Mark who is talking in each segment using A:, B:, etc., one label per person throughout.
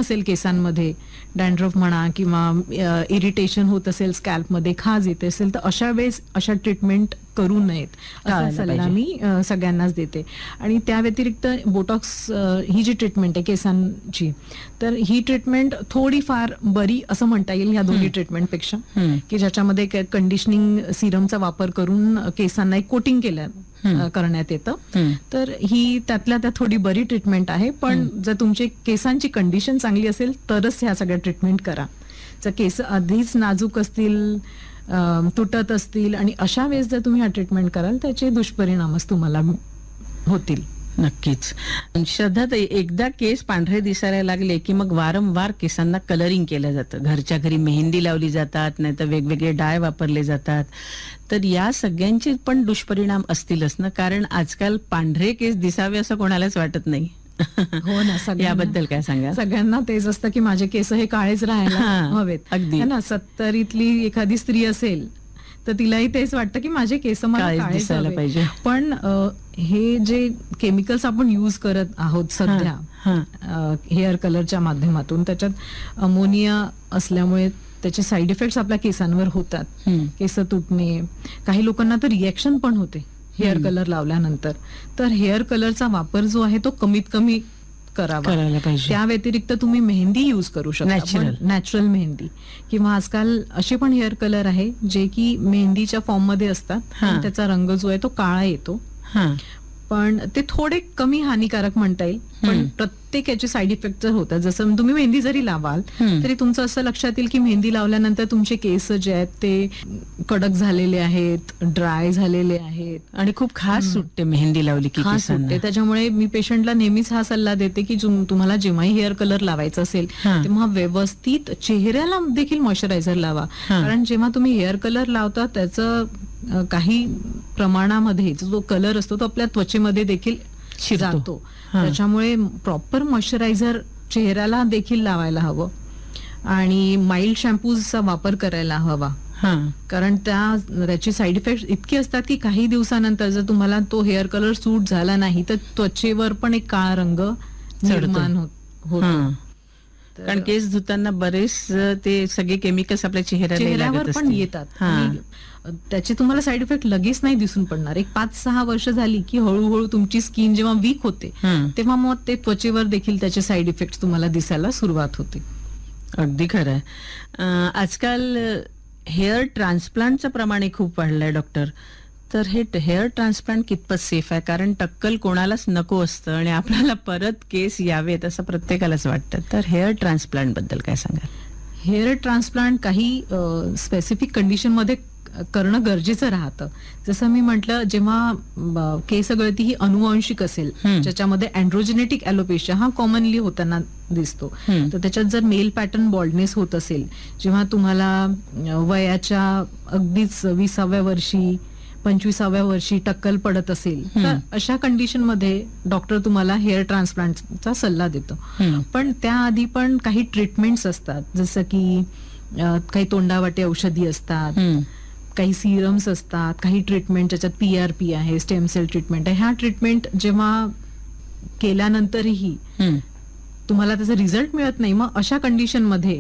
A: असेल केसांमध्ये, डॅन्ड्रफ म्हणा किंवा इरिटेशन होत असेल स्कॅल्पमध्ये, खाज येते असेल, तर अशा वेळेस अशा ट्रीटमेंट करू नयेत असा सल्ला मी सगळ्यांनाच देते. आणि त्या व्यतिरिक्त बोटॉक्स ही जी ट्रीटमेंट आहे केसांची, तर ही ट्रीटमेंट थोडीफार बरी असं म्हणता येईल ह्या दोन्ही ट्रीटमेंटपेक्षा, की ज्याच्यामध्ये कंडिशनिंग सिरमचा वापर करून केसांना एक कोटिंग करण्यात येतं. तर ही त्यातल्या त्यात थोडी बरी ट्रीटमेंट आहे. पण जर तुमची केसांची कंडिशन चांगली असेल तरच ह्या सगळ्या ट्रीटमेंट करा. जर केस आधीच नाजूक असतील, तुटत असतील आणि अशा वेळेस जर तुम्ही हा ट्रीटमेंट कराल त्याचे दुष्परिणामच तुम्हाला होतील.
B: नक्कीच. श्रद्धाताई, एकदा केस पांढरे दिसायला लागले की मग वारंवार केसांना कलरिंग केलं जातं. घरच्या घरी मेहंदी लावली जातात, नाही तर वेगवेगळे डाय वापरले जातात. तर या सगळ्यांचे पण दुष्परिणाम असतीलच ना, कारण आजकाल पांढरे केस दिसावे असं कोणालाच वाटत नाही.
A: हो ना.
B: याबद्दल काय सांगा?
A: सगळ्यांना तेच असतं की माझे केस हे काळेच राहायला हवेत.
B: अगदी
A: ना. 70तली एखादी स्त्री असेल तर तिलाही तेच वाटतं की माझे केस मला काळे दिसायला पाहिजे. पण हे जे केमिकल्स आपण यूज करत आहोत सध्या हेअर कलरच्या माध्यमातून, त्याच्यात अमोनिया असल्यामुळे त्याचे साईड इफेक्ट्स आपल्या केसांवर होतात. केस तुटणे, काही लोकांना तर रिएक्शन पण होते हेअर कलर लावल्यानंतर. तर हेअर कलरचा वापर जो आहे तो कमीत कमी करायला पाहिजे. त्या व्यतिरिक्त तुम्ही मेहंदी यूज करू शकता, नॅचरल मेहंदी, किंवा आजकाल असे पण हेअर कलर आहे जे की मेहंदीच्या फॉर्म मध्ये असतात. त्याचा रंग जो आहे तो काळा येतो, पण ते थोडे कमी हानिकारक म्हणता येईल. पण प्रत्येक याचे साईड इफेक्ट जर होतात, जसं तुम्ही मेहंदी जरी लावाल तरी तुमचं असं लक्षात येईल की मेहंदी लावल्यानंतर तुमचे केस जे आहेत ते कडक झालेले आहेत, ड्राय झालेले आहेत आणि खूप खास सुटते मेहंदी लावली की खास सुटते. त्याच्यामुळे मी पेशंटला नेहमीच हा सल्ला देते की तुम्हाला जेव्हाही हेअर कलर लावायचा असेल तेव्हा व्यवस्थित चेहऱ्याला देखील मॉइश्चरायझर लावा. कारण जेव्हा तुम्ही हेअर कलर लावता त्याचं काही प्रमाणामध्ये जो कलर असतो तो आपल्या त्वचेमध्ये देखील जातो. त्याच्यामुळे प्रॉपर मॉइश्चरायझर चेहऱ्याला देखील लावायला हवं आणि माइल्ड शॅम्पूचा वापर करायला हवा. कारण त्याचे साईड इफेक्ट इतके असतात की काही दिवसानंतर जर तुम्हाला तो हेअर कलर सूट झाला नाही तर त्वचेवर पण एक काळा रंग निर्माण होतो.
B: कारण केस धुताना बरेच ते सगळे केमिकल्स आपल्या चेहऱ्यावर
A: पण येतात. त्याचे तुम्हाला साईड इफेक्ट लगेच नाही दिसून पडणार. एक 5-6 वर्ष झाली की हळूहळू तुमची स्किन जेव्हा वीक होते तेव्हा मग ते त्वचेवर देखील त्याचे साईड इफेक्ट तुम्हाला दिसायला सुरुवात होते.
B: अगदी खरं आहे. आजकाल हेअर ट्रान्सप्लांटचं प्रमाण खूप वाढलंय डॉक्टर. तर हे हेअर ट्रान्सप्लांट कितपत सेफ आहे? कारण टक्कल कोणालाच नको असतं आणि आपल्याला परत केस यावेत असं प्रत्येकालाच वाटतं. तर हेअर ट्रान्सप्लांट बद्दल काय सांगाल?
A: हेअर ट्रान्सप्लांट काही स्पेसिफिक कंडिशन मध्ये करणं गरजेचं राहतं. जसं मी म्हटलं, जेव्हा केस गळती ही अनुवांशिक असेल, ज्याच्यामध्ये अँड्रोजेनेटिक ॲलोपेशिया हा कॉमनली होताना दिसतो, तर त्याच्यात जर मेल पॅटर्न बॉल्डनेस होत असेल, जेव्हा तुम्हाला वयाच्या अगदीच 20व्या वर्षी 25व्या वर्षी टक्कल पडत असेल, तर अशा कंडिशन मध्ये डॉक्टर तुम्हाला हेअर ट्रान्सप्लांटचा सल्ला देतो. पण त्याआधी पण काही ट्रीटमेंट्स असतात, जसं की काही तोंडावाटे औषधी असतात, काही सिरम्स असतात, काही ट्रीटमेंट ज्याच्यात PRP आहे, स्टेम सेल ट्रीटमेंट आहे. ह्या ट्रीटमेंट जेव्हा केल्यानंतरही तुम्हाला त्याचा रिझल्ट मिळत नाही, मग अशा कंडिशन मध्ये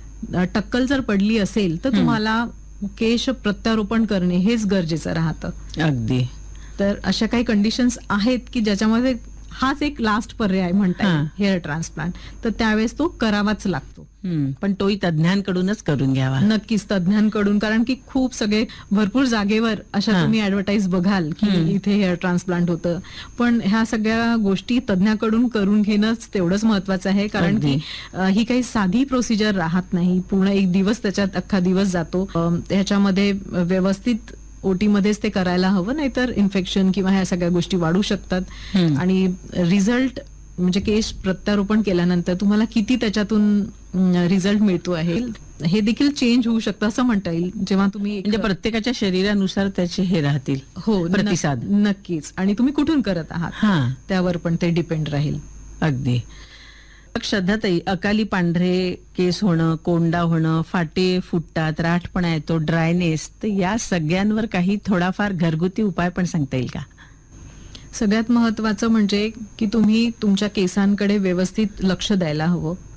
A: टक्कल जर पडली असेल तर तुम्हाला केश प्रत्यारोपण करणे हेच गरजेचं राहतं. अगदी. तर अशा काही कंडिशन्स आहेत की ज्याच्यामध्ये हाच एक लास्ट पर्याय म्हणता येईल हेअर ट्रान्सप्लांट, तर त्यावेळेस तो करावाच लागतो.
B: पण तोही तज्ञांकडूनच करून घ्यावा.
A: नक्कीच तज्ञांकडून, कारण की खूप सगळे भरपूर जागेवर अशा तुम्ही ऍडव्हर्टाईज बघाल की इथे हेअर ट्रान्सप्लांट होतं. पण ह्या सगळ्या गोष्टी तज्ञाकडून करून घेणंच तेवढंच महत्वाचं आहे. कारण की ही काही साधी प्रोसिजर राहत नाही. पूर्ण एक दिवस, त्याच्यात अख्खा दिवस जातो. ह्याच्यामध्ये व्यवस्थित ओटी मध्येच ते करायला हवं, नाहीतर इन्फेक्शन किंवा ह्या सगळ्या गोष्टी वाढू शकतात. आणि रिझल्ट म्हणजे केस प्रत्यारोपण केल्यानंतर तुम्हाला किती त्याच्यातून रिझल्ट मिळतो आहे हे देखील चेंज होऊ शकतं असं म्हणता येईल. जेव्हा तुम्ही
B: म्हणजे प्रत्येकाच्या शरीरानुसार त्याचे हे राहतील.
A: हो,
B: प्रतिसाद.
A: नक्कीच. आणि तुम्ही कुठून करत आहात त्यावर पण ते डिपेंड राहील.
B: अगदी. श्रद्धाताई, अकाली पांढरे केस होणं, कोंडा होणं, फाटे फुटतात, राठपणा येतो, ड्रायनेस, तर या सगळ्यांवर काही थोडाफार घरगुती उपाय पण सांगता येईल का?
A: सगळ्यात महत्वाचं म्हणजे की तुम्ही तुमच्या केसांकडे व्यवस्थित लक्ष द्यायला हवं.